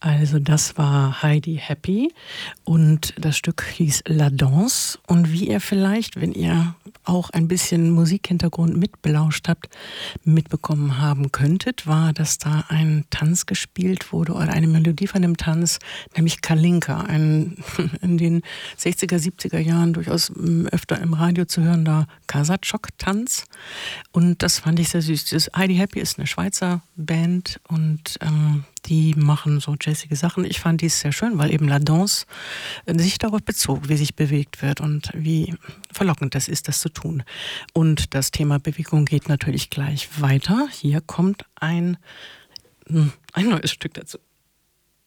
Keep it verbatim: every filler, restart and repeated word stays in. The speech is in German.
Also das war Heidi Happy und das Stück hieß La Danse. Und wie ihr vielleicht, wenn ihr auch ein bisschen Musikhintergrund mitbelauscht habt, mitbekommen haben könntet, war, dass da ein Tanz gespielt wurde oder eine Melodie von einem Tanz, nämlich Kalinka, ein in den sechziger, siebziger Jahren durchaus öfter im Radio zu hörender Kasachok-Tanz. Und das fand ich sehr süß. Das Heidi Happy ist eine Schweizer Band und ähm, die machen so jazzige Sachen. Ich fand dies sehr schön, weil eben La Danse sich darauf bezog, wie sich bewegt wird und wie verlockend das ist, das zu tun. Und das Thema Bewegung geht natürlich gleich weiter. Hier kommt ein, ein neues Stück dazu.